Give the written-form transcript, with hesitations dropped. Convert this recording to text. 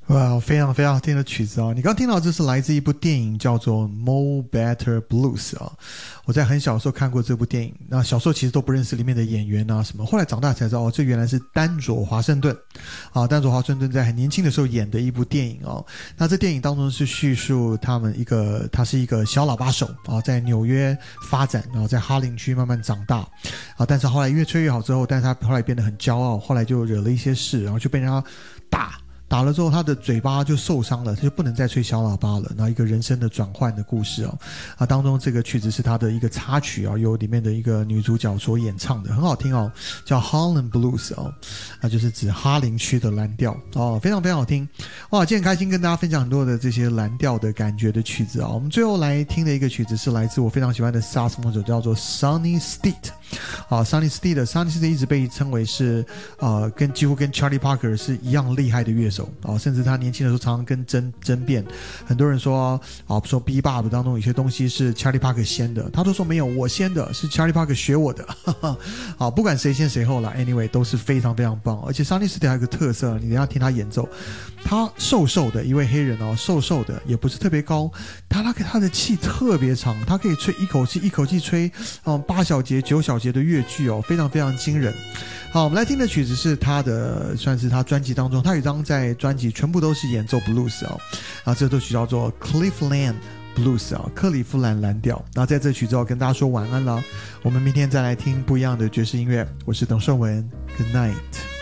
哇，非常非常好听的曲子哦！你刚听到这是来自一部电影，叫做《Mo Better Blues》啊。我在很小的时候看过这部电影，那小时候其实都不认识里面的演员啊什么，后来长大才知道哦，这原来是丹佐华盛顿啊。丹佐华盛顿在很年轻的时候演的一部电影哦。那这电影当中是叙述他是一个小喇叭手啊，在纽约发展，然后在哈林区慢慢长大啊。但是后来越吹越好之后，但是他后来变得很骄傲，后来就惹了一些事，然后就被人家打了之后，他的嘴巴就受伤了，他就不能再吹小喇叭了。然后一个人生的转换的故事啊，当中这个曲子是他的一个插曲啊，由里面的一个女主角所演唱的，很好听哦，叫 Harlem Blues 哦，那就是指哈林区的蓝调哦，非常非常好听哇！今天很开心跟大家分享很多的这些蓝调的感觉的曲子啊。我们最后来听的一个曲子是来自我非常喜欢的萨克斯风手，叫做 Sonny Stitt 啊 ，Sonny Stitt 一直被称为是几乎跟 Charlie Parker 是一样厉害的乐手。甚至他年轻的时候常常跟争辩，很多人说说 Bebop 当中有些东西是 Charlie Parker 先的，他都说没有，我先的，是 Charlie Parker 学我的。不管谁先谁后啦 anyway 都是非常非常棒。而且 Sonny Stitt 还有一个特色，你等一下听他演奏，他瘦瘦的一位黑人瘦瘦的，也不是特别高，他的气特别长，他可以吹一口气吹8小节9小节的乐句非常非常惊人。好，我们来听的曲子是算是他专辑当中，他有一张在专辑全部都是演奏 blues 这首曲叫做 Cleveland Blues 克利夫兰蓝调。然后在这曲之后跟大家说晚安了，我们明天再来听不一样的爵士音乐。我是董胜文 ，Good night。